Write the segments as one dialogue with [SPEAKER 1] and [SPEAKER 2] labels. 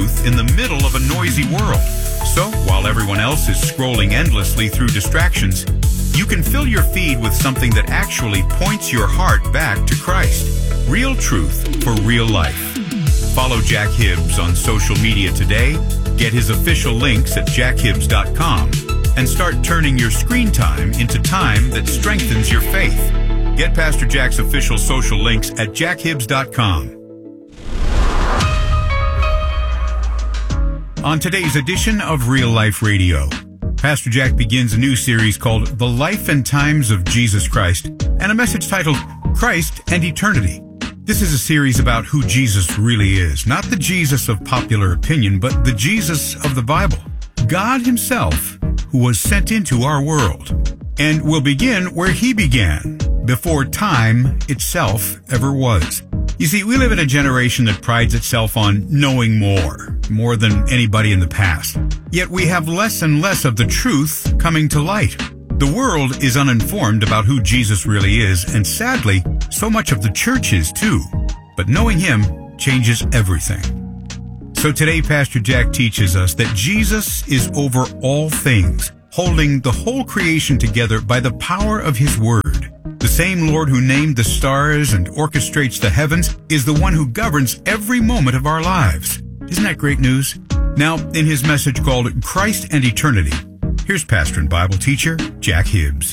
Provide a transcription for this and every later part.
[SPEAKER 1] truth in the middle of a noisy world. So, while everyone else is scrolling endlessly through distractions, you can fill your feed with something that actually points your heart back to Christ. Real truth for real life. Follow Jack Hibbs on social media today, get his official links at jackhibbs.com, and start turning your screen time into time that strengthens your faith. Get Pastor Jack's official social links at jackhibbs.com. On today's edition of Real Life Radio, Pastor Jack begins a new series called The Life and Times of Jesus Christ, and a message titled Christ and Eternity. This is a series about who Jesus really is, not the Jesus of popular opinion, but the Jesus of the Bible, God himself, who was sent into our world. And we'll begin where he began, before time itself ever was. You see, we live in a generation that prides itself on knowing more than anybody in the past. Yet we have less and less of the truth coming to light. The world is uninformed about who Jesus really is, and sadly, so much of the church is too. But knowing him changes everything. So today, Pastor Jack teaches us that Jesus is over all things, holding the whole creation together by the power of his word. The same Lord who named the stars and orchestrates the heavens is the one who governs every moment of our lives. Isn't that great news? Now, in his message called Christ and Eternity, here's pastor and Bible teacher, Jack Hibbs.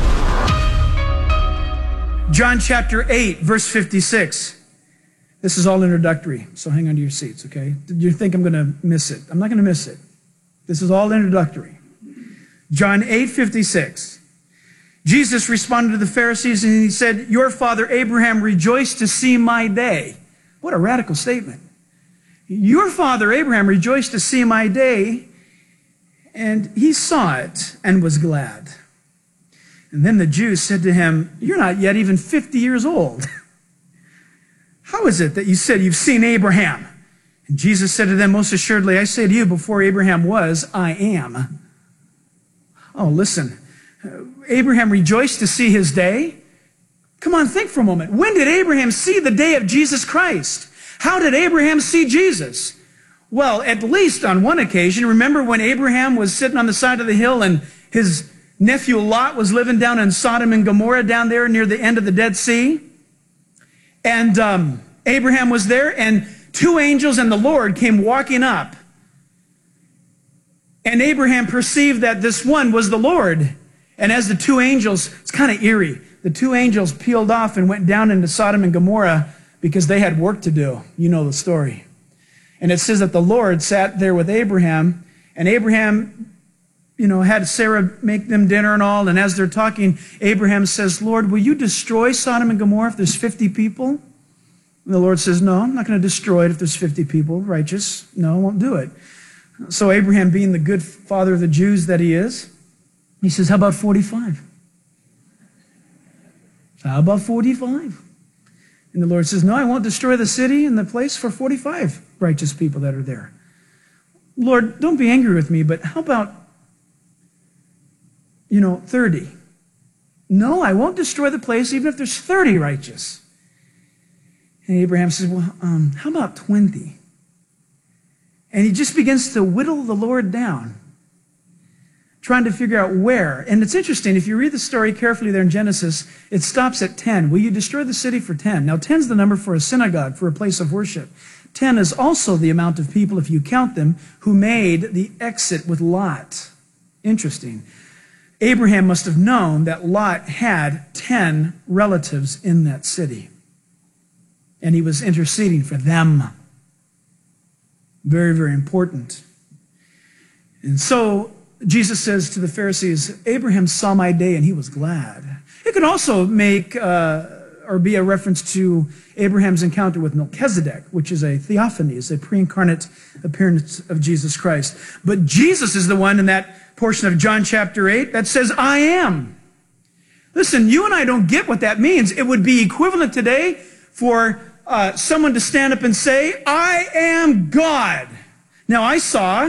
[SPEAKER 2] John chapter 8, verse 56. This is all introductory, so hang on to your seats, okay? You think I'm going to miss it? I'm not going to miss it. This is all introductory. John 8, 56. Jesus responded to the Pharisees and he said, "Your father Abraham rejoiced to see my day." What a radical statement. Your father Abraham rejoiced to see my day, and he saw it and was glad. And then the Jews said to him, "You're not yet even 50 years old. How is it that you said you've seen Abraham?" And Jesus said to them, "Most assuredly, I say to you, before Abraham was, I am." Oh, listen. Abraham rejoiced to see his day. Come on, think for a moment. When did Abraham see the day of Jesus Christ? How did Abraham see Jesus? Well, at least on one occasion. Remember when Abraham was sitting on the side of the hill and his nephew Lot was living down in Sodom and Gomorrah down there near the end of the Dead Sea? And Abraham was there, and two angels and the Lord came walking up. And Abraham perceived that this one was the Lord. And as the two angels, it's kind of eerie, the two angels peeled off and went down into Sodom and Gomorrah because they had work to do. You know the story. And it says that the Lord sat there with Abraham, and Abraham, had Sarah make them dinner and all. And as they're talking, Abraham says, "Lord, will you destroy Sodom and Gomorrah if there's 50 people?" And the Lord says, "No, I'm not going to destroy it if there's 50 people, righteous. No, I won't do it." So Abraham, being the good father of the Jews that he is, he says, "How about 45? How about 45? And the Lord says, "No, I won't destroy the city and the place for 45 righteous people that are there." "Lord, don't be angry with me, but how about, 30? "No, I won't destroy the place even if there's 30 righteous." And Abraham says, "Well, how about 20? And he just begins to whittle the Lord down, trying to figure out where. And it's interesting, if you read the story carefully there in Genesis, it stops at 10. Will you destroy the city for 10? Now, 10 is the number for a synagogue, for a place of worship. 10 is also the amount of people, if you count them, who made the exit with Lot. Interesting. Abraham must have known that Lot had 10 relatives in that city. And he was interceding for them. Very, very important. And so Jesus says to the Pharisees, "Abraham saw my day and he was glad." It could also make or be a reference to Abraham's encounter with Melchizedek, which is a theophany, is a pre-incarnate appearance of Jesus Christ. But Jesus is the one in that portion of John chapter 8 that says, "I am." Listen, you and I don't get what that means. It would be equivalent today for someone to stand up and say, "I am God." Now, I saw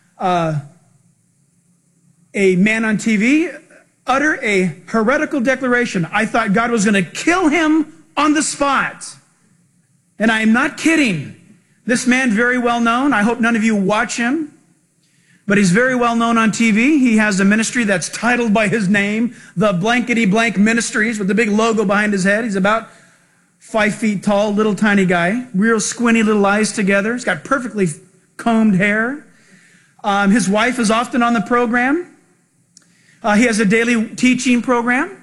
[SPEAKER 2] a man on TV utter a heretical declaration. I thought God was going to kill him on the spot. And I am not kidding. This man, very well known. I hope none of you watch him, but he's very well known on TV. He has a ministry that's titled by his name, the Blankety Blank Ministries, with the big logo behind his head. He's about 5 feet tall, little tiny guy, real squinty little eyes together. He's got perfectly combed hair. His wife is often on the program. He has a daily teaching program.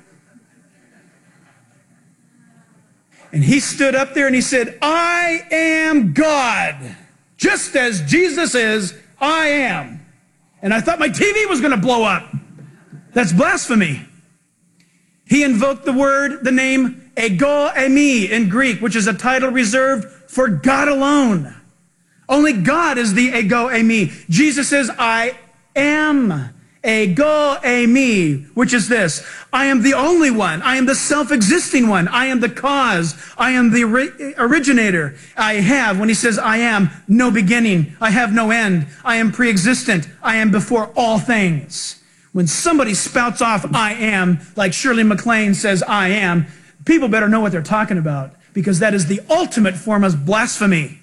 [SPEAKER 2] And he stood up there and he said, I am God. Just as Jesus is, I am. And I thought my TV was going to blow up. That's blasphemy. He invoked the name ego eimi in Greek, which is a title reserved for God alone. Only God is the ego eimi. Jesus says, I am ego eimi, which is this. I am the only one. I am the self-existing one. I am the cause. I am the originator. I have, when he says I am, no beginning. I have no end. I am pre-existent. I am before all things. When somebody spouts off I am, like Shirley MacLaine says I am, people better know what they're talking about, because that is the ultimate form of blasphemy.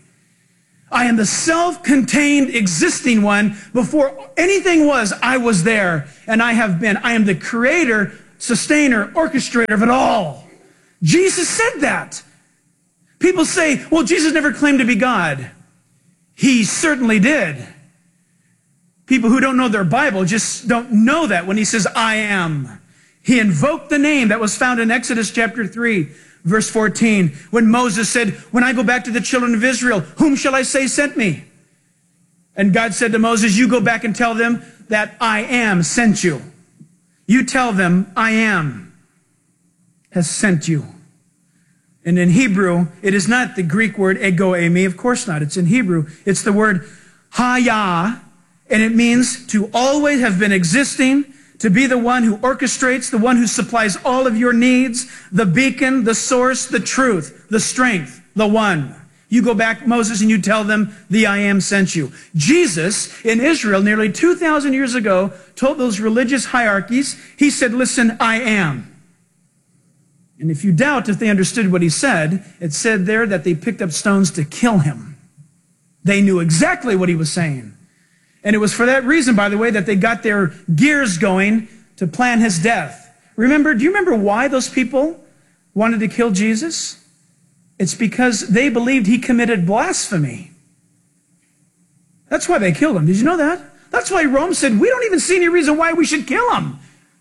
[SPEAKER 2] I am the self-contained existing one. Before anything was, I was there, and I have been. I am the creator, sustainer, orchestrator of it all. Jesus said that. People say, well, Jesus never claimed to be God. He certainly did. People who don't know their Bible just don't know that when he says, I am. He invoked the name that was found in Exodus chapter 3. Verse 14, when Moses said, when I go back to the children of Israel, whom shall I say sent me? And God said to Moses, you go back and tell them that I am sent you. You tell them I am has sent you. And in Hebrew, it is not the Greek word ego eimi. Of course not. It's in Hebrew. It's the word haya, and it means to always have been existing, to be the one who orchestrates, the one who supplies all of your needs, the beacon, the source, the truth, the strength, the one. You go back, Moses, and you tell them, the I am sent you. Jesus, in Israel, nearly 2,000 years ago, told those religious hierarchies, he said, listen, I am. And if you doubt if they understood what he said, it said there that they picked up stones to kill him. They knew exactly what he was saying. And it was for that reason, by the way, that they got their gears going to plan his death. Do you remember why those people wanted to kill Jesus? It's because they believed he committed blasphemy. That's why they killed him. Did you know that? That's why Rome said, we don't even see any reason why we should kill him.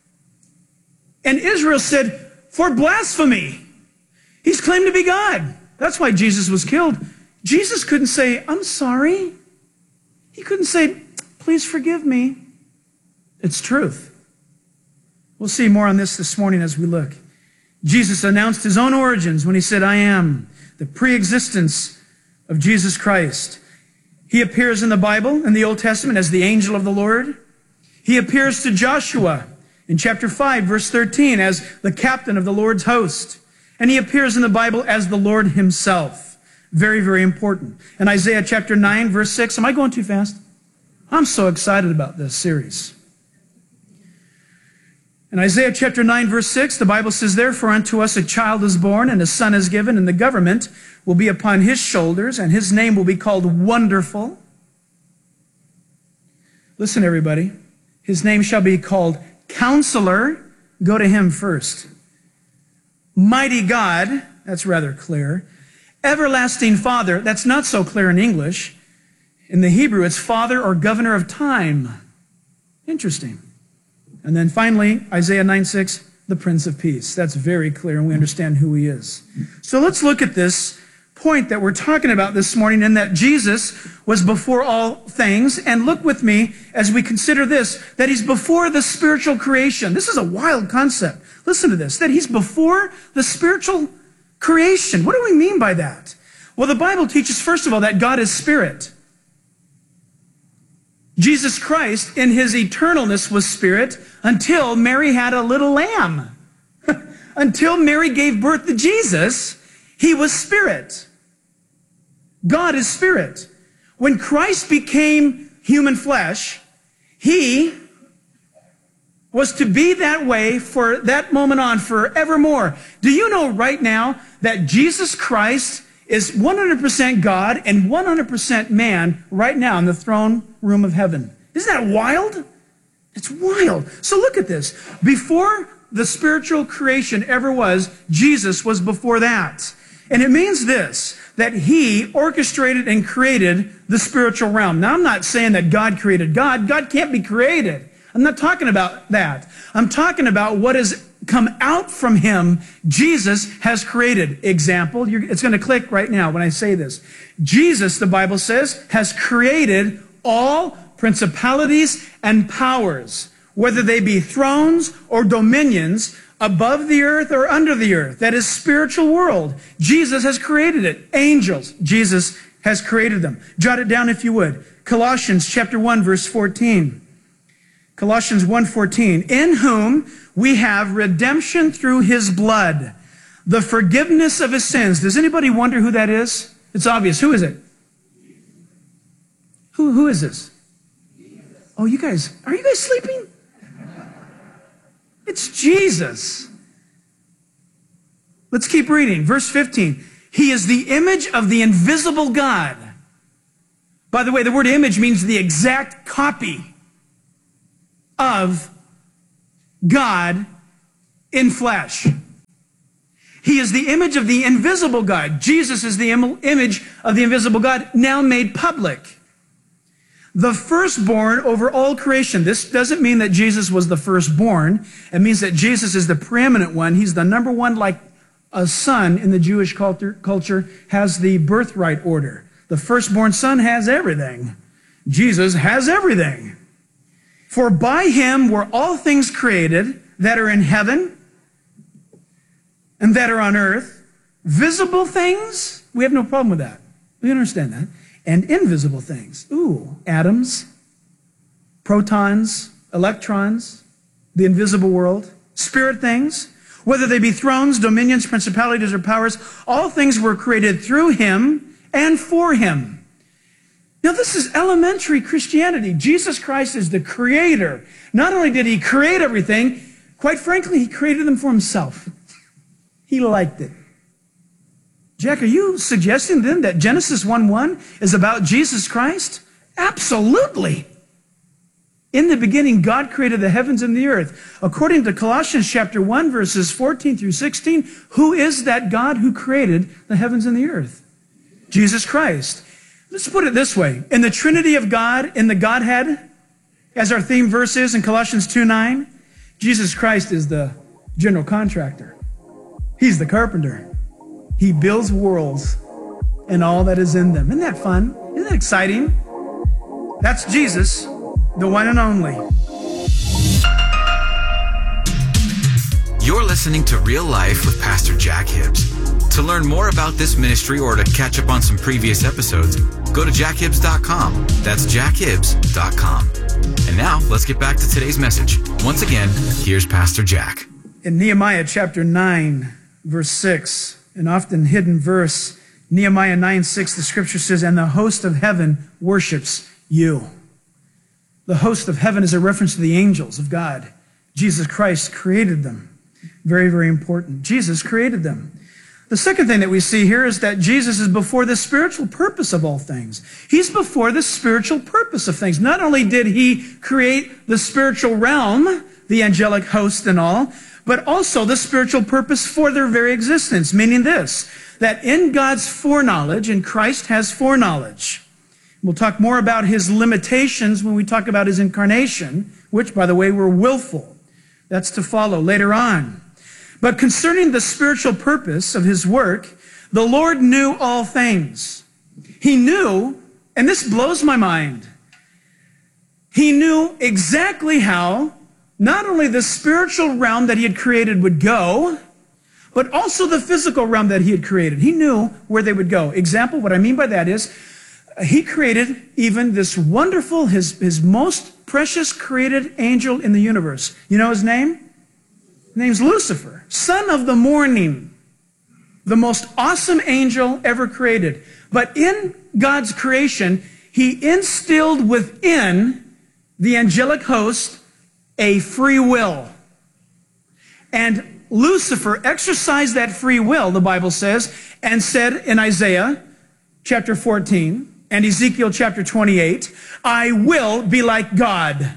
[SPEAKER 2] And Israel said, for blasphemy. He's claimed to be God. That's why Jesus was killed. Jesus couldn't say, I'm sorry. He couldn't say, please forgive me. It's truth. We'll see more on this morning as we look. Jesus announced his own origins when he said, I am, the pre-existence of Jesus Christ. He appears in the Bible, in the Old Testament, as the angel of the Lord. He appears to Joshua in chapter 5, verse 13, as the captain of the Lord's host. And he appears in the Bible as the Lord himself. Very, very important. In Isaiah chapter 9, verse 6, am I going too fast? I'm so excited about this series. In Isaiah chapter 9, verse 6, the Bible says, therefore unto us a child is born, and a son is given, and the government will be upon his shoulders, and his name will be called Wonderful. Listen, everybody. His name shall be called Counselor. Go to him first. Mighty God. That's rather clear. Everlasting Father. That's not so clear in English. In the Hebrew, it's Father or Governor of Time. Interesting. And then finally, Isaiah 9:6, the Prince of Peace. That's very clear, and we understand who he is. So let's look at this point that we're talking about this morning, in that Jesus was before all things. And look with me as we consider this, that he's before the spiritual creation. This is a wild concept. Listen to this, that he's before the spiritual creation. What do we mean by that? Well, the Bible teaches, first of all, that God is spirit. Jesus Christ, in his eternalness, was spirit until Mary had a little lamb. Until Mary gave birth to Jesus, he was spirit. God is spirit. When Christ became human flesh, he was to be that way for that moment on, forevermore. Do you know right now that Jesus Christ is 100% God and 100% man right now in the throne room of heaven. Isn't that wild? It's wild. So look at this. Before the spiritual creation ever was, Jesus was before that. And it means this, that he orchestrated and created the spiritual realm. Now, I'm not saying that God created God. God can't be created. I'm not talking about that. I'm talking about what has come out from him, Jesus has created. Example, it's going to click right now when I say this. Jesus, the Bible says, has created all principalities and powers, whether they be thrones or dominions, above the earth or under the earth. That is spiritual world. Jesus has created it. Angels, Jesus has created them. Jot it down if you would. Colossians chapter 1, verse 14. Colossians 1:14. In whom we have redemption through his blood, the forgiveness of his sins. Does anybody wonder who that is? It's obvious. Who is it? Who is this? Oh, you guys, are you guys sleeping? It's Jesus. Let's keep reading. Verse 15. He is the image of the invisible God. By the way, the word image means the exact copy of God in flesh. He is the image of the invisible God. Jesus is the image of the invisible God, now made public. The firstborn over all creation. This doesn't mean that Jesus was the firstborn. It means that Jesus is the preeminent one. He's the number one, like a son in the Jewish culture has the birthright order. The firstborn son has everything. Jesus has everything. For by him were all things created that are in heaven and that are on earth, visible things. We have no problem with that. We understand that. And invisible things. Ooh, atoms, protons, electrons, the invisible world, spirit things, whether they be thrones, dominions, principalities, or powers, all things were created through him and for him. Now, this is elementary Christianity. Jesus Christ is the creator. Not only did he create everything, quite frankly, he created them for himself. He liked it. Jack, are you suggesting then that Genesis 1:1 is about Jesus Christ? Absolutely. In the beginning, God created the heavens and the earth. According to Colossians chapter 1, verses 14 through 16, who is that God who created the heavens and the earth? Jesus Christ. Let's put it this way. In the Trinity of God, in the Godhead, as our theme verse is in Colossians 2:9, Jesus Christ is the general contractor. He's the carpenter. He builds worlds and all that is in them. Isn't that fun? Isn't that exciting? That's Jesus, the one and only.
[SPEAKER 3] You're listening to Real Life with Pastor Jack Hibbs. To learn more about this ministry or to catch up on some previous episodes, go to jackhibbs.com. That's jackhibbs.com. And now, let's get back to today's message. Once again, here's Pastor Jack.
[SPEAKER 2] In Nehemiah chapter 9, verse 6, an often hidden verse, Nehemiah 9:6, the scripture says, and the host of heaven worships you. The host of heaven is a reference to the angels of God. Jesus Christ created them. Very, very important. Jesus created them. The second thing that we see here is that Jesus is before the spiritual purpose of all things. He's before the spiritual purpose of things. Not only did he create the spiritual realm, the angelic host and all, but also the spiritual purpose for their very existence, meaning this, that in God's foreknowledge, and Christ has foreknowledge. We'll talk more about his limitations when we talk about his incarnation, which, by the way, were willful. That's to follow later on. But concerning the spiritual purpose of his work, the Lord knew all things. He knew, and this blows my mind, he knew exactly how not only the spiritual realm that he had created would go, but also the physical realm that he had created. He knew where they would go. Example, what I mean by that is, he created even this wonderful, his most precious created angel in the universe. You know his name? His name's Lucifer, son of the morning. The most awesome angel ever created. But in God's creation, he instilled within the angelic host a free will. And Lucifer exercised that free will, the Bible says, and said in Isaiah chapter 14 and Ezekiel chapter 28, I will be like God.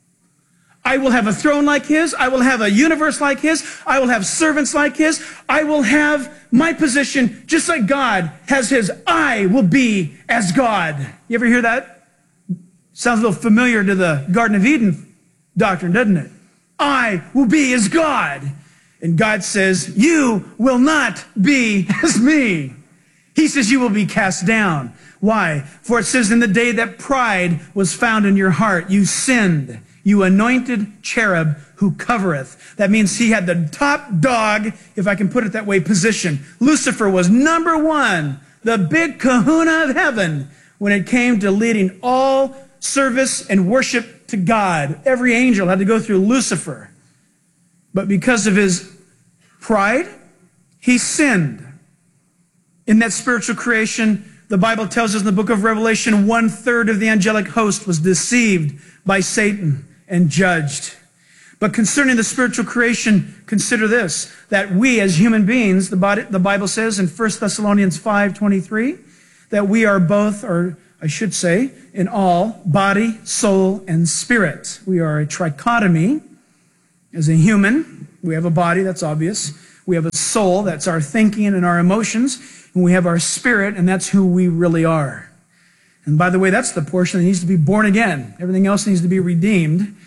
[SPEAKER 2] I will have a throne like his. I will have a universe like his. I will have servants like his. I will have my position just like God has his. I will be as God. You ever hear that? Sounds a little familiar to the Garden of Eden doctrine, doesn't it? I will be as God. And God says, you will not be as me. He says you will be cast down. Why? For it says in the day that pride was found in your heart, you sinned. You anointed cherub who covereth. That means he had the top dog, if I can put it that way, position. Lucifer was number one, the big kahuna of heaven, when it came to leading all service and worship to God. Every angel had to go through Lucifer. But because of his pride, he sinned. In that spiritual creation, the Bible tells us in the book of Revelation, 1/3 of the angelic host was deceived by Satan and judged. But concerning the spiritual creation, consider this, that we as human beings, the Bible says in 1 Thessalonians 5:23, that we are both, or I should say, in all, body, soul, and spirit. We are a trichotomy. As a human, we have a body, that's obvious. We have a soul, that's our thinking and our emotions. And we have our spirit, and that's who we really are. And by the way, that's the portion that needs to be born again. Everything else needs to be redeemed.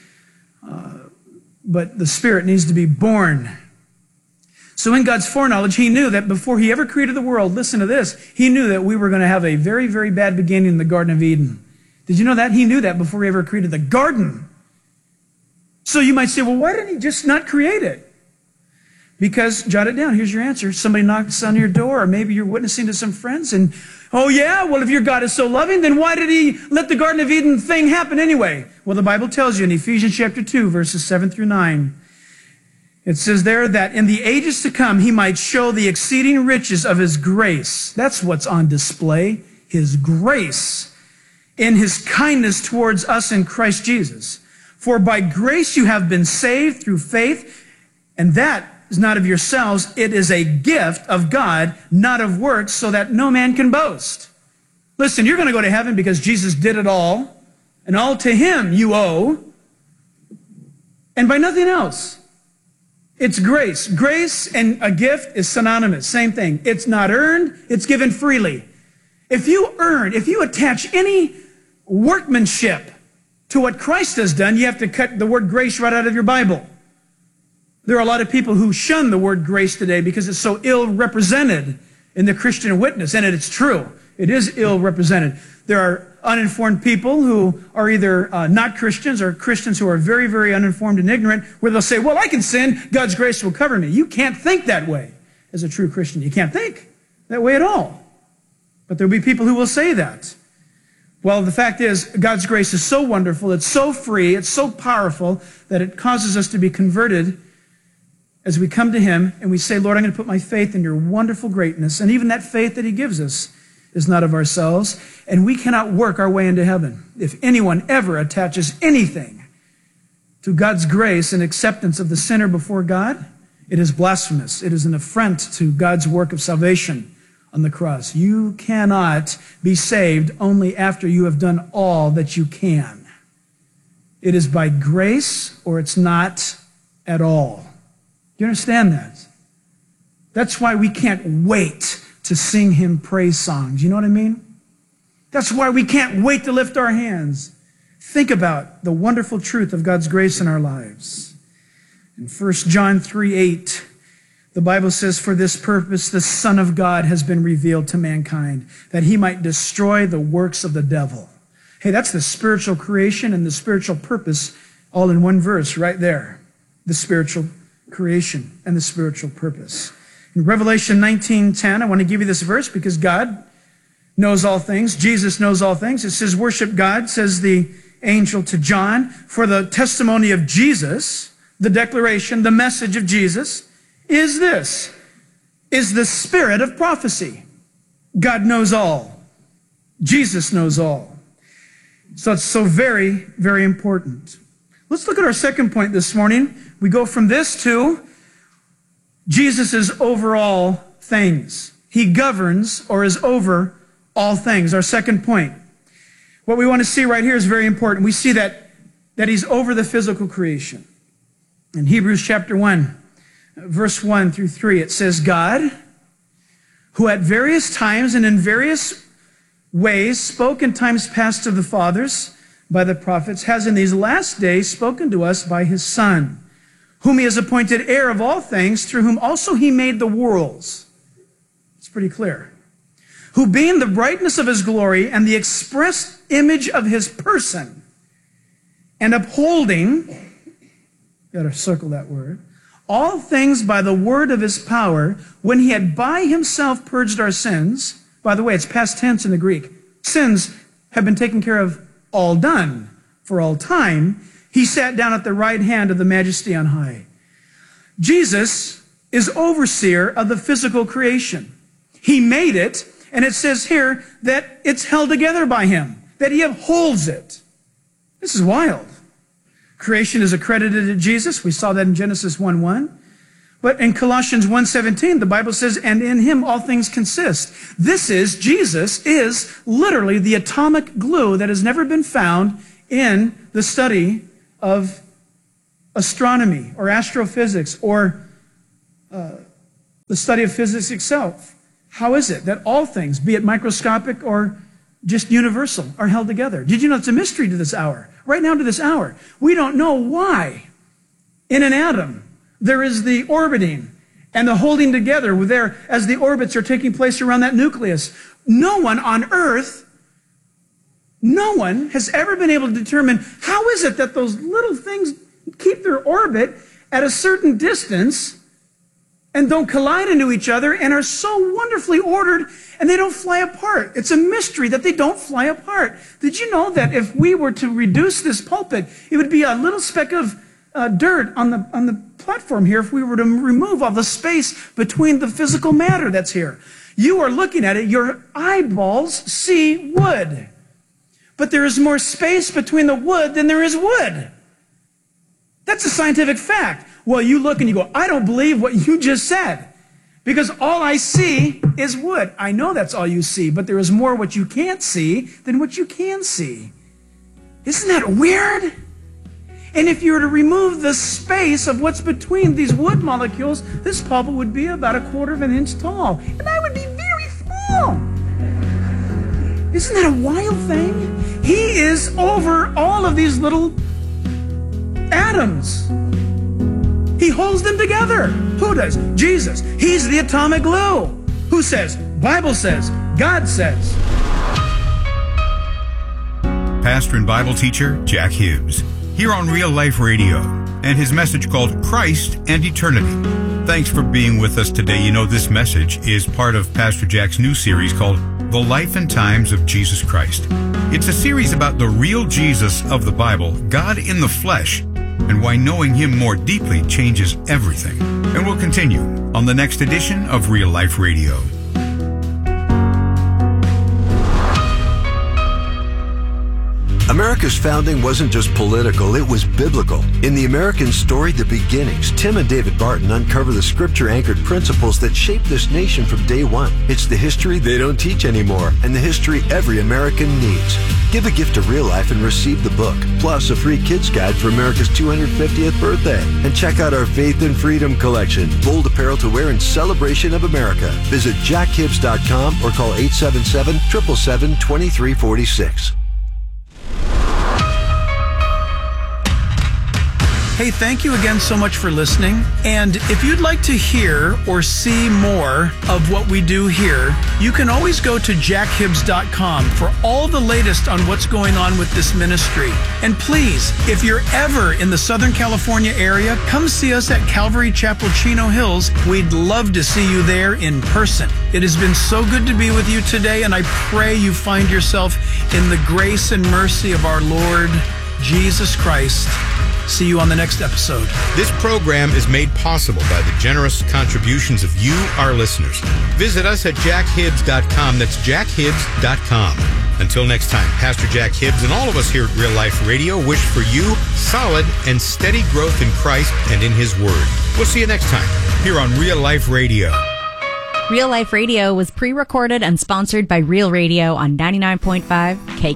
[SPEAKER 2] But the spirit needs to be born. So in God's foreknowledge, he knew that before he ever created the world, listen to this, he knew that we were going to have a very, very bad beginning in the Garden of Eden. Did you know that? He knew that before he ever created the garden. So you might say, well, why didn't he just not create it? Because, jot it down, here's your answer. Somebody knocks on your door, or maybe you're witnessing to some friends, and, oh yeah, well, if your God is so loving, then why did he let the Garden of Eden thing happen anyway? Well, the Bible tells you in Ephesians chapter 2, verses 7 through 9, it says there that in the ages to come, he might show the exceeding riches of his grace. That's what's on display, his grace, in his kindness towards us in Christ Jesus. For by grace you have been saved through faith, and that is not of yourselves. It is a gift of God, not of works, so that no man can boast. Listen, you're going to go to heaven because Jesus did it all, and all to him you owe, and by nothing else. It's grace. Grace and a gift is synonymous. Same thing. It's not earned. It's given freely. If you attach any workmanship to what Christ has done, you have to cut the word grace right out of your Bible. There are a lot of people who shun the word grace today because it's so ill represented in the Christian witness, and it's true. It is ill represented. There are uninformed people who are either not Christians or Christians who are very, very uninformed and ignorant, where they'll say, well, I can sin, God's grace will cover me. You can't think that way as a true Christian. You can't think that way at all. But there'll be people who will say that. Well, the fact is, God's grace is so wonderful, it's so free, it's so powerful, that it causes us to be converted as we come to him and we say, Lord, I'm going to put my faith in your wonderful greatness. And even that faith that he gives us is not of ourselves. And we cannot work our way into heaven. If anyone ever attaches anything to God's grace and acceptance of the sinner before God, it is blasphemous. It is an affront to God's work of salvation on the cross. You cannot be saved only after you have done all that you can. It is by grace or it's not at all. Do you understand that? That's why we can't wait to sing him praise songs. You know what I mean? That's why we can't wait to lift our hands. Think about the wonderful truth of God's grace in our lives. In 1 John 3:8, the Bible says, for this purpose the Son of God has been revealed to mankind, that he might destroy the works of the devil. Hey, that's the spiritual creation and the spiritual purpose all in one verse right there. The spiritual creation and the spiritual purpose. In Revelation 19:10, I want to give you this verse because God knows all things. Jesus knows all things. It says, worship God, says the angel to John, for the testimony of Jesus, the declaration, the message of Jesus, is this, is the spirit of prophecy. God knows all. Jesus knows all. So it's so very, very important. Let's look at our second point this morning. We go from this to Jesus is over all things. He governs or is over all things. Our second point. What we want to see right here is very important. We see that he's over the physical creation. In Hebrews chapter 1, verse 1 through 3, it says, God, who at various times and in various ways spoke in times past to the fathers by the prophets, has in these last days spoken to us by his Son, whom he has appointed heir of all things, through whom also he made the worlds. It's pretty clear. Who being the brightness of his glory and the express image of his person, and upholding, got to circle that word, all things by the word of his power, when he had by himself purged our sins. By the way, it's past tense in the Greek. Sins have been taken care of, all done, for all time. He sat down at the right hand of the Majesty on high. Jesus is overseer of the physical creation. He made it, and it says here that it's held together by him, that he upholds it. This is wild. Creation is accredited to Jesus. We saw that in Genesis 1:1. But in Colossians 1:17, the Bible says, and in him all things consist. Jesus is literally the atomic glue that has never been found in the study of astronomy or astrophysics or the study of physics itself. How is it that all things, be it microscopic or just universal, are held together? Did you know it's a mystery to this hour? Right now to this hour, we don't know why in an atom there is the orbiting and the holding together there as the orbits are taking place around that nucleus. No one on earth, no one has ever been able to determine how is it that those little things keep their orbit at a certain distance and don't collide into each other and are so wonderfully ordered and they don't fly apart. It's a mystery that they don't fly apart. Did you know that if we were to reduce this pulpit, it would be a little speck of dirt on the platform here if we were to remove all the space between the physical matter that's here? You are looking at it, your eyeballs see wood. But there is more space between the wood than there is wood. That's a scientific fact. Well, you look and you go, I don't believe what you just said, because all I see is wood. I know that's all you see, but there is more what you can't see than what you can see. Isn't that weird? And if you were to remove the space of what's between these wood molecules, this pulpit would be about 1/4 of an inch tall, and I would be very small. Isn't that a wild thing? He is over all of these little atoms. He holds them together. Who does? Jesus. He's the atomic glue. Who says? Bible says. God says.
[SPEAKER 1] Pastor and Bible teacher Jack Hibbs, here on Real Life Radio, and his message called Christ and Eternity. Thanks for being with us today. You know, this message is part of Pastor Jack's new series called The Life and Times of Jesus Christ. It's a series about the real Jesus of the Bible, God in the flesh, and why knowing him more deeply changes everything. And we'll continue on the next edition of Real Life Radio.
[SPEAKER 4] America's founding wasn't just political, it was biblical. In the American story, The Beginnings, Tim and David Barton uncover the scripture-anchored principles that shaped this nation from day one. It's the history they don't teach anymore, and the history every American needs. Give a gift to Real Life and receive the book, plus a free kids guide for America's 250th birthday. And check out our Faith and Freedom collection, bold apparel to wear in celebration of America. Visit jackhibbs.com or call 877-777-2346.
[SPEAKER 2] Hey, thank you again so much for listening. And if you'd like to hear or see more of what we do here, you can always go to jackhibbs.com for all the latest on what's going on with this ministry. And please, if you're ever in the Southern California area, come see us at Calvary Chapel, Chino Hills. We'd love to see you there in person. It has been so good to be with you today, and I pray you find yourself in the grace and mercy of our Lord Jesus Christ. See you on the next episode.
[SPEAKER 1] This program is made possible by the generous contributions of you, our listeners. Visit us at jackhibbs.com. That's jackhibbs.com. Until next time, Pastor Jack Hibbs and all of us here at Real Life Radio wish for you solid and steady growth in Christ and in His Word. We'll see you next time here on Real Life Radio.
[SPEAKER 5] Real Life Radio was pre-recorded and sponsored by Real Radio on 99.5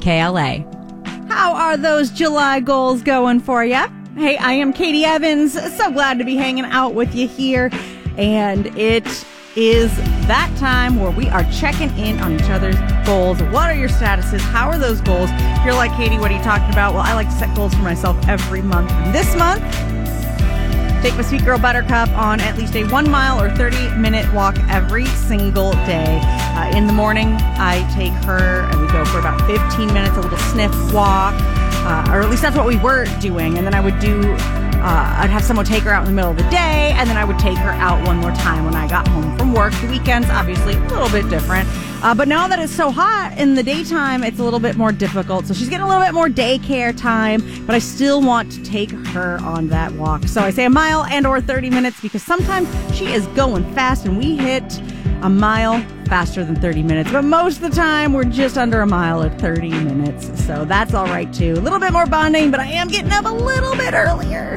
[SPEAKER 5] KKLA.
[SPEAKER 6] How are those July goals going for you? Hey, I am Katie Evans. So glad to be hanging out with you here. And it is that time where we are checking in on each other's goals. What are your statuses? How are those goals? You're like, Katie, what are you talking about? Well, I like to set goals for myself every month. And this month, take my sweet girl Buttercup on at least a 1 mile or 30-minute walk every single day. In the morning, I take her and we go for about 15 minutes, a little sniff walk, or at least that's what we were doing. And then I would I'd have someone take her out in the middle of the day, and then I would take her out one more time when I got home from work. The weekends, obviously, a little bit different. But now that it's so hot in the daytime, it's a little bit more difficult. So she's getting a little bit more daycare time, but I still want to take her on that walk. So I say a mile and or 30 minutes because sometimes she is going fast and we hit a mile faster than 30 minutes. But most of the time, we're just under a mile at 30 minutes. So that's all right, too. A little bit more bonding, but I am getting up a little bit earlier.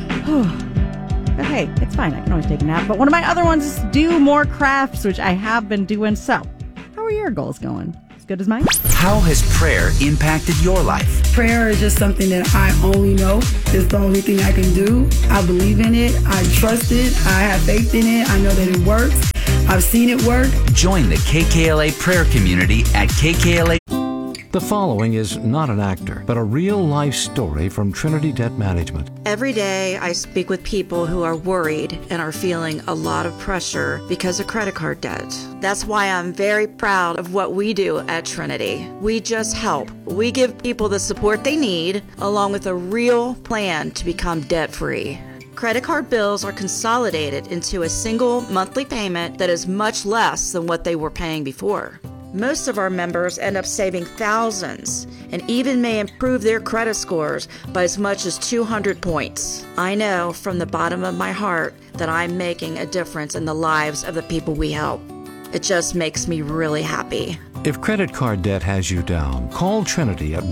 [SPEAKER 6] But hey, it's fine. I can always take a nap. But one of my other ones is do more crafts, which I have been doing. So how are your goals going? As good as mine?
[SPEAKER 3] How has prayer impacted your life?
[SPEAKER 7] Prayer is just something that I only know. It's the only thing I can do. I believe in it. I trust it. I have faith in it. I know that it works. I've seen it work.
[SPEAKER 3] Join the KKLA prayer community at KKLA.
[SPEAKER 8] The following is not an actor, but a real-life story from Trinity Debt Management.
[SPEAKER 9] Every day I speak with people who are worried and are feeling a lot of pressure because of credit card debt. That's why I'm very proud of what we do at Trinity. We just help. We give people the support they need, along with a real plan to become debt-free. Credit card bills are consolidated into a single monthly payment that is much less than what they were paying before. Most of our members end up saving thousands and even may improve their credit scores by as much as 200 points. I know from the bottom of my heart that I'm making a difference in the lives of the people we help. It just makes me really happy.
[SPEAKER 8] If credit card debt has you down, call Trinity at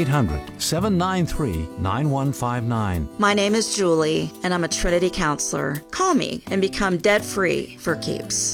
[SPEAKER 8] 1-800-793-9159.
[SPEAKER 9] My name is Julie, and I'm a Trinity counselor. Call me and become debt-free for keeps.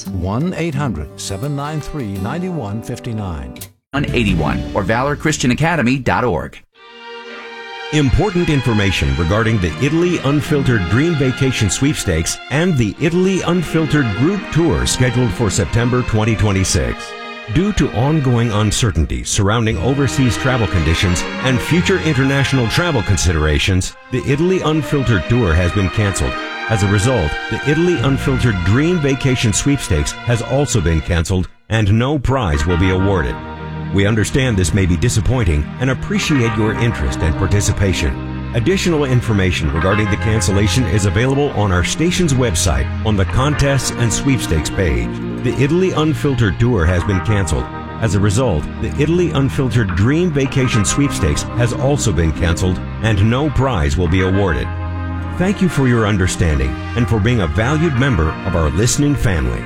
[SPEAKER 8] 1-800-793-9159.
[SPEAKER 3] 181 or valorchristianacademy.org.
[SPEAKER 10] Important information regarding the Italy Unfiltered Dream Vacation Sweepstakes and the Italy Unfiltered Group Tour scheduled for September 2026. Due to ongoing uncertainty surrounding overseas travel conditions and future international travel considerations, the Italy Unfiltered Tour has been canceled. As a result, the Italy Unfiltered Dream Vacation Sweepstakes has also been canceled and no prize will be awarded. We understand this may be disappointing and appreciate your interest and participation. Additional information regarding the cancellation is available on our station's website on the Contests and Sweepstakes page. The Italy Unfiltered Tour has been canceled. As a result, the Italy Unfiltered Dream Vacation Sweepstakes has also been canceled and no prize will be awarded. Thank you for your understanding and for being a valued member of our listening family.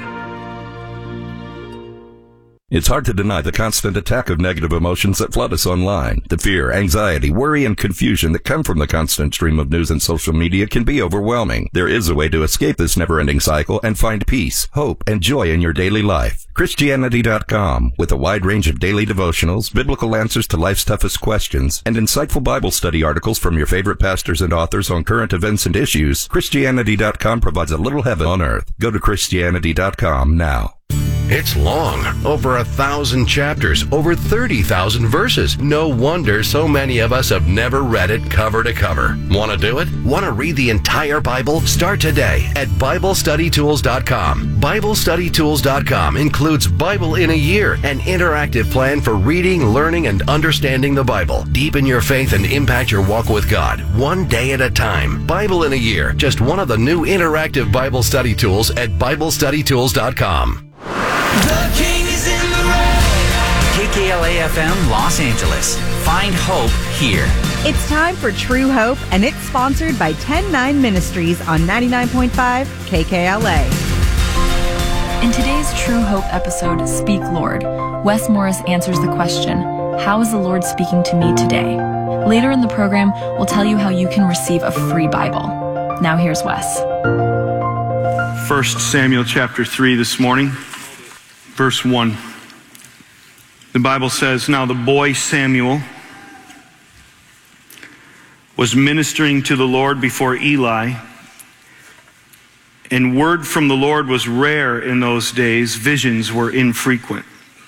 [SPEAKER 11] It's hard to deny the constant attack of negative emotions that flood us online. The fear, anxiety, worry, and confusion that come from the constant stream of news and social media can be overwhelming. There is a way to escape this never-ending cycle and find peace, hope, and joy in your daily life. Christianity.com, with a wide range of daily devotionals, biblical answers to life's toughest questions, and insightful Bible study articles from your favorite pastors and authors on current events and issues, Christianity.com provides a little heaven on earth. Go to Christianity.com now.
[SPEAKER 12] It's long, over 1,000 chapters, over 30,000 verses. No wonder so many of us have never read it cover to cover. Want to do it? Want to read the entire Bible? Start today at BibleStudyTools.com. BibleStudyTools.com includes Bible in a Year, an interactive plan for reading, learning, and understanding the Bible. Deepen your faith and impact your walk with God, one day at a time. Bible in a Year, just one of the new interactive Bible study tools at BibleStudyTools.com.
[SPEAKER 3] The King is in the road. KKLA FM Los Angeles, Find hope here.
[SPEAKER 6] It's time for True Hope, and it's sponsored by 10-9 Ministries on 99.5 KKLA.
[SPEAKER 13] In today's True Hope episode, Speak Lord, Wes Morris answers the question, how is the Lord speaking to me today? Later in the program, we'll tell you how you can receive a free Bible. Now here's Wes.
[SPEAKER 14] 1 Samuel chapter 3 this morning, verse 1. The Bible says, now the boy Samuel was ministering to the Lord before Eli, and word from the Lord was rare in those days. Visions were infrequent.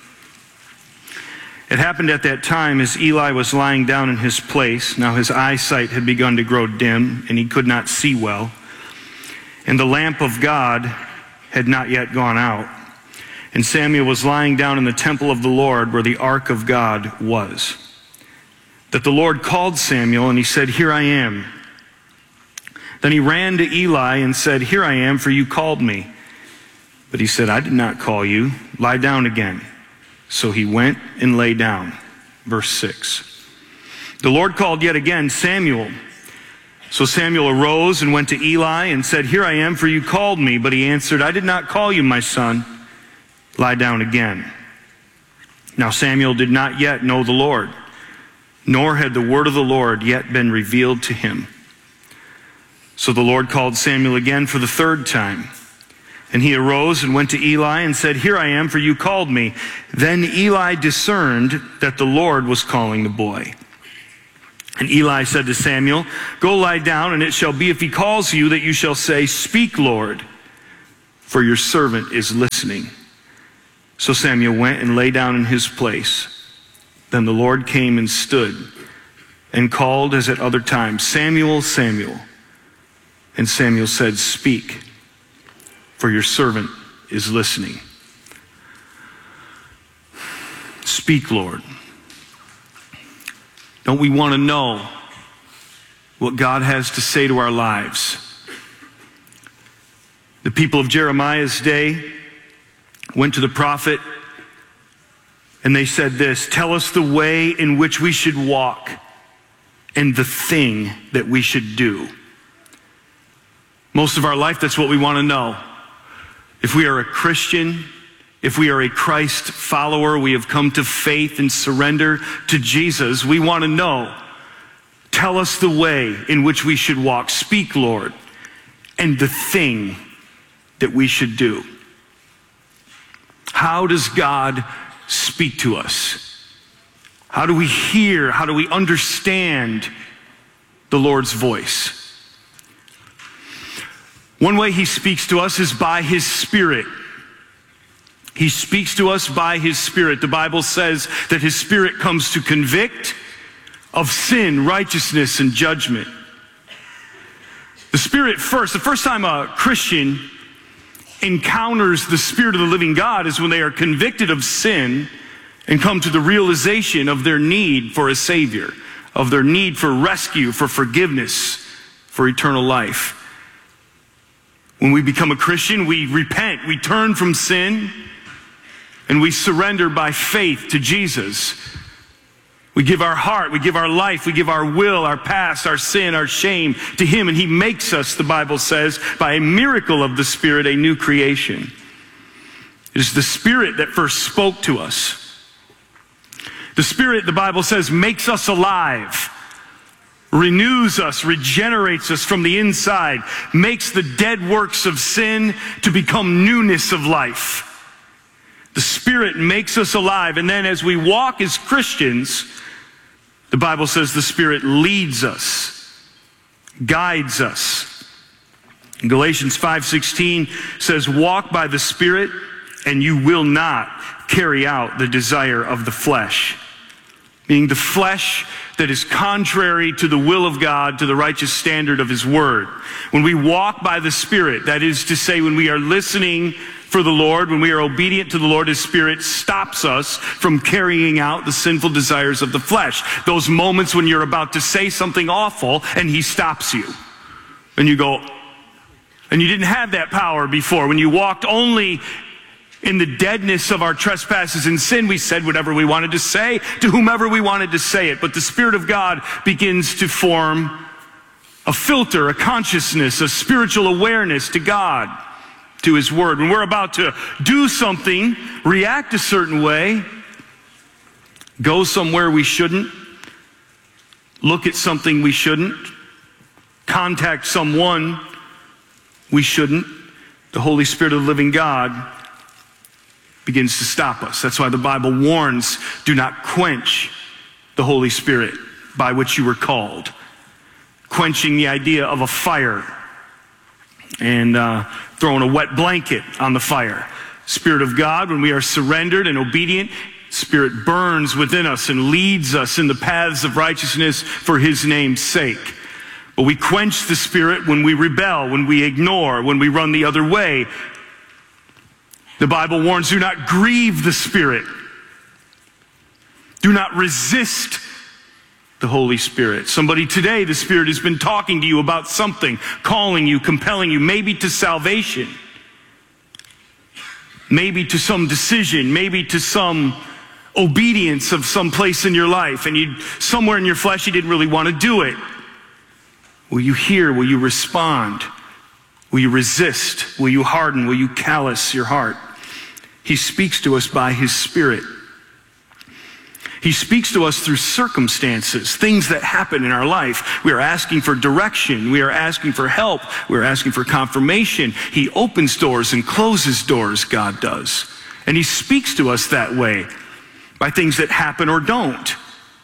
[SPEAKER 14] It happened at that time as Eli was lying down in his place. Now his eyesight had begun to grow dim, and he could not see well. And the lamp of God had not yet gone out. And Samuel was lying down in the temple of the Lord where the ark of God was. That the Lord called Samuel, and he said, here I am. Then he ran to Eli and said, here I am, for you called me. But he said, I did not call you. Lie down again. So he went and lay down. Verse 6. The Lord called yet again, Samuel. So Samuel arose and went to Eli and said, here I am, for you called me. But he answered, I did not call you, my son. Lie down again. Now Samuel did not yet know the Lord, nor had the word of the Lord yet been revealed to him. So the Lord called Samuel again for the third time. And he arose and went to Eli and said, here I am, for you called me. Then Eli discerned that the Lord was calling the boy. And Eli said to Samuel, go lie down, and it shall be if he calls you that you shall say, speak, Lord, for your servant is listening. So Samuel went and lay down in his place. Then the Lord came and stood and called as at other times, Samuel, Samuel. And Samuel said, speak, for your servant is listening. Speak, Lord. Don't we want to know what God has to say to our lives? The people of Jeremiah's day went to the prophet and they said this, tell us the way in which we should walk and the thing that we should do. Most of our life, that's what we want to know. If we are a Christian, if we are a Christ follower, we have come to faith and surrender to Jesus, we want to know, tell us the way in which we should walk. Speak, Lord, and the thing that we should do. How does God speak to us? How do we hear? How do we understand the Lord's voice? One way he speaks to us is by his Spirit. He speaks to us by his Spirit. The Bible says that his Spirit comes to convict of sin, righteousness, and judgment. The Spirit first, the first time a Christian encounters the Spirit of the living God is when they are convicted of sin and come to the realization of their need for a Savior, of their need for rescue, for forgiveness, for eternal life. When we become a Christian, we repent, we turn from sin, and we surrender by faith to Jesus. We give our heart, we give our life, we give our will, our past, our sin, our shame to him, and he makes us, the Bible says, by a miracle of the Spirit, a new creation. It is the Spirit that first spoke to us. The Spirit, the Bible says, makes us alive, renews us, regenerates us from the inside, makes the dead works of sin to become newness of life. The Spirit makes us alive, and then as we walk as Christians, the Bible says the Spirit leads us, guides us. In Galatians 5:16 says, walk by the Spirit, and you will not carry out the desire of the flesh. Meaning the flesh that is contrary to the will of God, to the righteous standard of his word. When we walk by the Spirit, that is to say, when we are listening for the Lord, when we are obedient to the Lord, his Spirit stops us from carrying out the sinful desires of the flesh. Those moments when you're about to say something awful and he stops you. And you go, and you didn't have that power before. When you walked only In the deadness of our trespasses and sin, we said whatever we wanted to say to whomever we wanted to say it. But the Spirit of God begins to form a filter, a consciousness, a spiritual awareness to God, to His Word. When we're about to do something, react a certain way, go somewhere we shouldn't, look at something we shouldn't, contact someone we shouldn't, the Holy Spirit of the living God begins to stop us. That's why the Bible warns, do not quench the Holy Spirit by which you were called. Quenching the idea of a fire and throwing a wet blanket on the fire. Spirit of God, when we are surrendered and obedient, Spirit burns within us and leads us in the paths of righteousness for His name's sake. But we quench the Spirit when we rebel, when we ignore, when we run the other way. The Bible warns, do not grieve the Spirit. Do not resist the Holy Spirit. Somebody today, the Spirit has been talking to you about something, calling you, compelling you, maybe to salvation, maybe to some decision, maybe to some obedience of some place in your life, and somewhere in your flesh you didn't really want to do it. Will you hear? Will you respond? Will you resist? Will you harden? Will you callous your heart? He speaks to us by His Spirit. He speaks to us through circumstances, things that happen in our life. We are asking for direction. We are asking for help. We are asking for confirmation. He opens doors and closes doors, God does. And He speaks to us that way by things that happen or don't.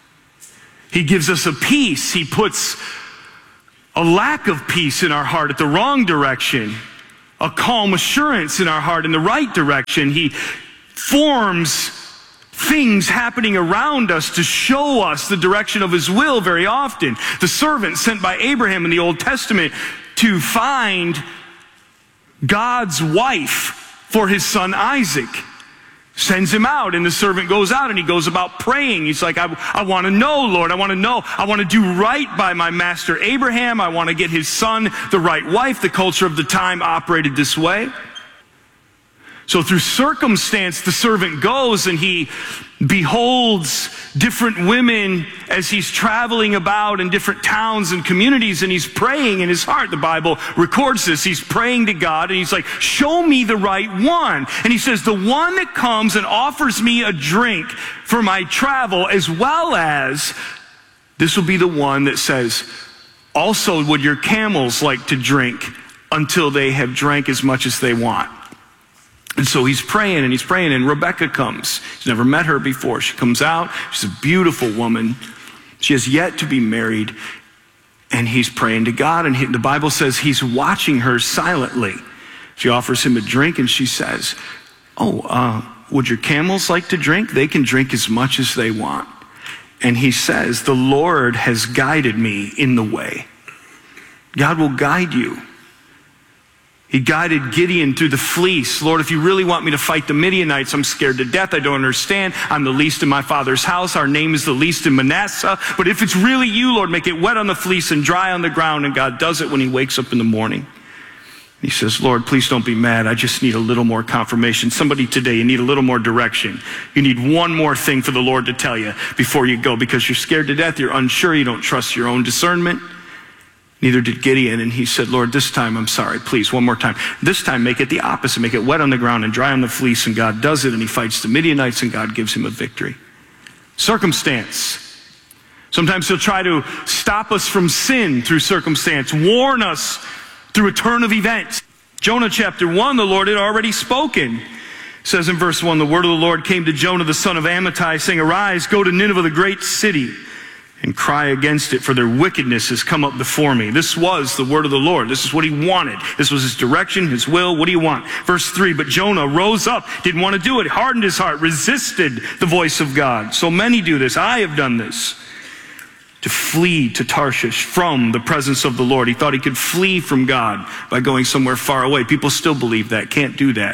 [SPEAKER 14] He gives us a peace. He puts a lack of peace in our heart at the wrong direction, a calm assurance in our heart in the right direction. He forms things happening around us to show us the direction of His will very often. The servant sent by Abraham in the Old Testament to find God's wife for his son Isaac sends him out, and the servant goes out and he goes about praying. He's like, I want to know, Lord. I want to know. I want to do right by my master Abraham. I want to get his son the right wife. The culture of the time operated this way. So through circumstance, the servant goes and he beholds different women as he's traveling about in different towns and communities, and he's praying in his heart. The Bible records this. He's praying to God and he's like, show me the right one. And he says, the one that comes and offers me a drink for my travel, as well as this will be the one that says, also would your camels like to drink until they have drank as much as they want. And so he's praying and Rebecca comes. He's never met her before. She comes out. She's a beautiful woman. She has yet to be married. And he's praying to God. And the Bible says he's watching her silently. She offers him a drink and she says, would your camels like to drink? They can drink as much as they want. And he says, the Lord has guided me in the way. God will guide you. He guided Gideon through the fleece. Lord, if you really want me to fight the Midianites, I'm scared to death. I don't understand. I'm the least in my father's house. Our name is the least in Manasseh. But if it's really you, Lord, make it wet on the fleece and dry on the ground. And God does it when he wakes up in the morning. He says, Lord, please don't be mad. I just need a little more confirmation. Somebody today, you need a little more direction. You need one more thing for the Lord to tell you before you go, because you're scared to death. You're unsure. You don't trust your own discernment. Neither did Gideon, and he said, Lord, this time, I'm sorry, please, one more time. This time, make it the opposite. Make it wet on the ground and dry on the fleece, and God does it, and he fights the Midianites, and God gives him a victory. Circumstance. Sometimes he'll try to stop us from sin through circumstance, warn us through a turn of events. Jonah chapter 1, the Lord had already spoken. It says in verse 1, the word of the Lord came to Jonah, the son of Amittai, saying, arise, go to Nineveh, the great city, and cry against it, for their wickedness has come up before me. This was the word of the Lord. This is what he wanted. This was his direction, his will. What do you want? Verse 3, but Jonah rose up, didn't want to do it, hardened his heart, resisted the voice of God. So many do this. I have done this. To flee to Tarshish from the presence of the Lord. He thought he could flee from God by going somewhere far away. People still believe that. Can't do that.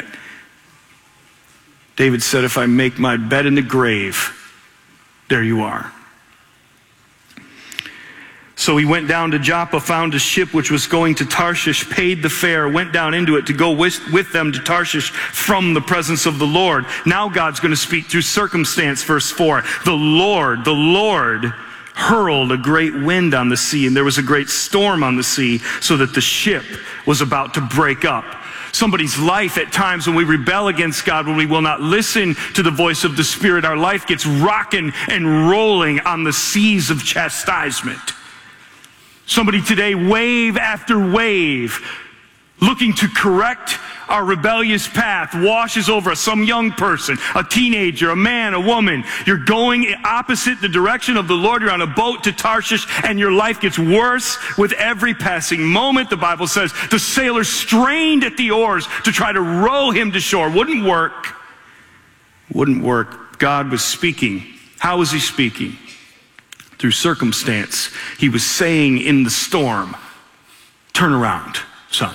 [SPEAKER 14] David said, if I make my bed in the grave, there you are. So he went down to Joppa, found a ship which was going to Tarshish, paid the fare, went down into it to go with them to Tarshish from the presence of the Lord. Now God's going to speak through circumstance, verse 4. The Lord hurled a great wind on the sea, and there was a great storm on the sea, so that the ship was about to break up. Somebody's life at times when we rebel against God, when we will not listen to the voice of the Spirit, our life gets rocking and rolling on the seas of chastisement. Somebody today, wave after wave, looking to correct our rebellious path, washes over us. Some young person, a teenager, a man, a woman. You're going opposite the direction of the Lord. You're on a boat to Tarshish, and your life gets worse with every passing moment. The Bible says the sailors strained at the oars to try to row him to shore. Wouldn't work. Wouldn't work. God was speaking. How was he speaking? Through circumstance. He was saying in the storm, turn around, son.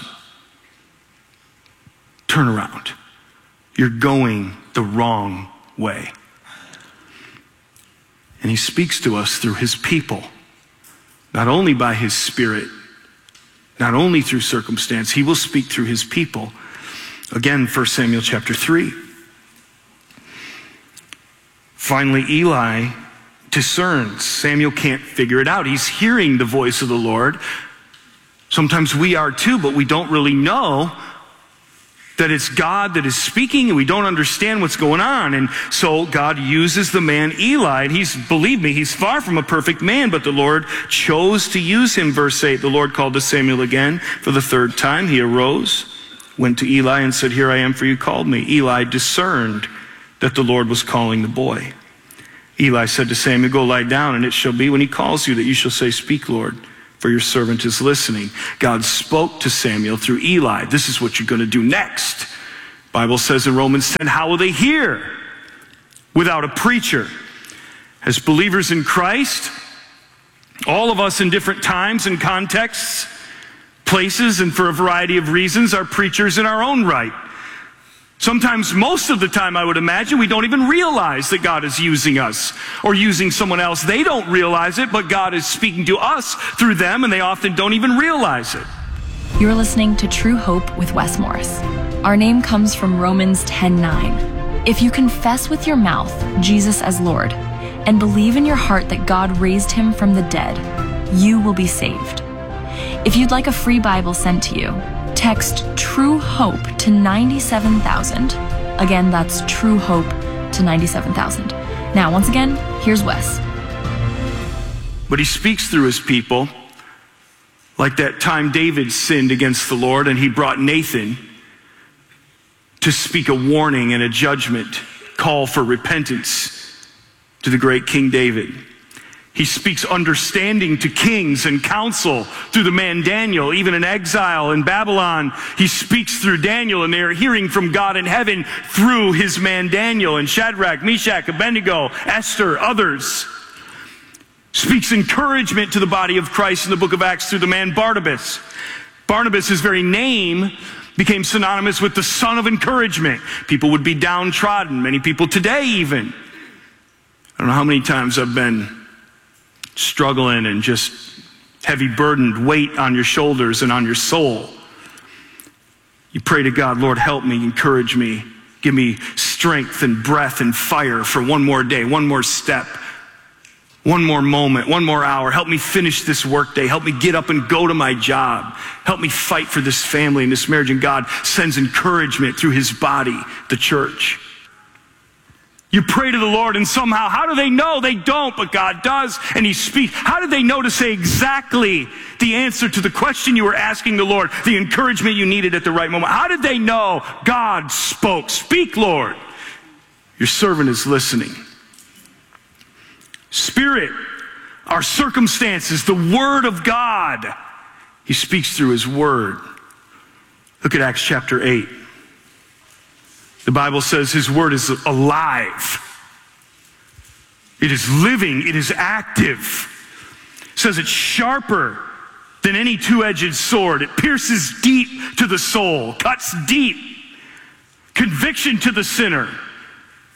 [SPEAKER 14] Turn around. You're going the wrong way. And he speaks to us through his people, not only by his Spirit, not only through circumstance. He will speak through his people. Again, 1 Samuel chapter 3. Finally, Eli discerns. Samuel can't figure it out. He's hearing the voice of the Lord. Sometimes we are too, but we don't really know that it's God that is speaking, and we don't understand what's going on. And so God uses the man Eli, and believe me, he's far from a perfect man, but the Lord chose to use him. Verse 8, the Lord called to Samuel again for the third time. He arose, went to Eli and said, here I am, for you called me. Eli discerned that the Lord was calling the boy. Eli said to Samuel, go lie down, and it shall be when he calls you that you shall say, speak, Lord, for your servant is listening. God spoke to Samuel through Eli. This is what you're going to do next. The Bible says in Romans 10, how will they hear without a preacher? As believers in Christ, all of us in different times and contexts, places, and for a variety of reasons, are preachers in our own right. Sometimes, most of the time, I would imagine, we don't even realize that God is using us or using someone else. They don't realize it, but God is speaking to us through them, and they often don't even realize it.
[SPEAKER 13] You're listening to True Hope with Wes Morris. Our name comes from Romans 10:9. If you confess with your mouth Jesus as Lord and believe in your heart that God raised him from the dead, you will be saved. If you'd like a free Bible sent to you, text True Hope to 97,000. Again, that's True Hope to 97,000. Now, once again, here's Wes.
[SPEAKER 14] But he speaks through his people, like that time David sinned against the Lord, and he brought Nathan to speak a warning and a judgment call for repentance to the great King David. He speaks understanding to kings and counsel through the man Daniel, even in exile in Babylon. He speaks through Daniel, and they are hearing from God in heaven through his man Daniel, and Shadrach, Meshach, Abednego, Esther, others. Speaks encouragement to the body of Christ in the book of Acts through the man Barnabas. Barnabas, his very name, became synonymous with the son of encouragement. People would be downtrodden, many people today even. I don't know how many times I've been struggling and just heavy burdened weight on your shoulders and on your soul. You pray to God, Lord, help me, encourage me, give me strength and breath and fire for one more day, one more step, one more moment, one more hour. Help me finish this workday. Help me get up and go to my job. Help me fight for this family and this marriage. And God sends encouragement through his body, the church. You pray to the Lord, and somehow, how do they know? They don't, but God does, and he speaks. How did they know to say exactly the answer to the question you were asking the Lord, the encouragement you needed at the right moment? How did they know? God spoke. Speak, Lord. Your servant is listening. Spirit, our circumstances, the Word of God. He speaks through his Word. Look at Acts chapter 8. The Bible says his word is alive. It is living. It is active. It says it's sharper than any two-edged sword. It pierces deep to the soul, cuts deep. Conviction to the sinner.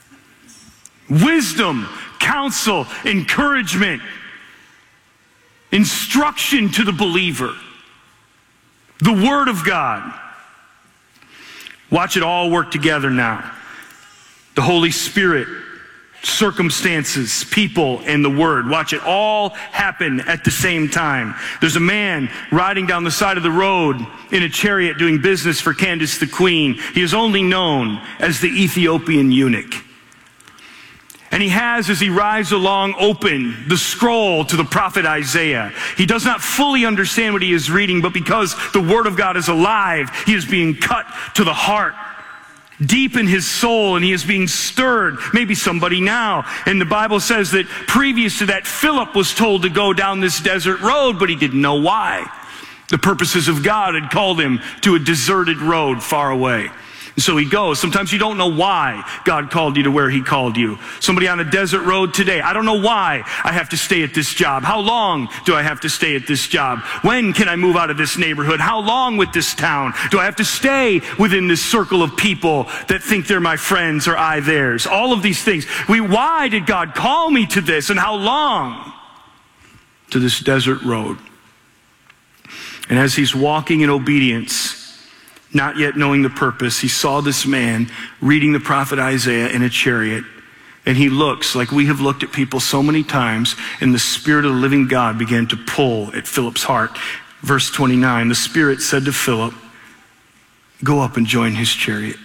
[SPEAKER 14] Wisdom, counsel, encouragement. instruction to the believer. The Word of God. Watch it all work together now. The Holy Spirit, circumstances, people, and the Word. Watch it all happen at the same time. There's a man riding down the side of the road in a chariot doing business for Candace the Queen. He is only known as the Ethiopian eunuch. And he has, as he rides along, open the scroll to the prophet Isaiah. He does not fully understand what he is reading, but because the Word of God is alive, he is being cut to the heart, deep in his soul, and he is being stirred. Maybe somebody now. And the Bible says that previous to that, Philip was told to go down this desert road, but he didn't know why. The purposes of God had called him to a deserted road far away. And so he goes. Sometimes you don't know why God called you to where he called you. Somebody on a desert road today. I don't know why I have to stay at this job. How long do I have to stay at this job? When can I move out of this neighborhood? How long with this town? Do I have to stay within this circle of people that think they're my friends or I theirs? All of these things. Why did God call me to this, and how long? To this desert road. And as he's walking in obedience, not yet knowing the purpose, he saw this man reading the prophet Isaiah in a chariot. And he looks like we have looked at people so many times, and the Spirit of the living God began to pull at Philip's heart. Verse 29, the Spirit said to Philip, go up and join his chariot.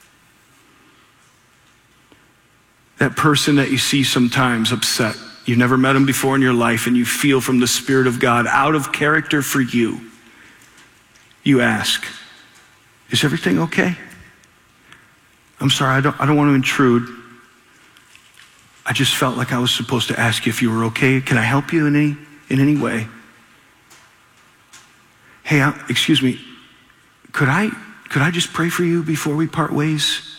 [SPEAKER 14] That person that you see sometimes upset, you've never met him before in your life, and you feel from the Spirit of God out of character for you, you ask, is everything okay? I'm sorry, I don't want to intrude. I just felt like I was supposed to ask you if you were okay. Can I help you in any way? Hey, excuse me, could I just pray for you before we part ways?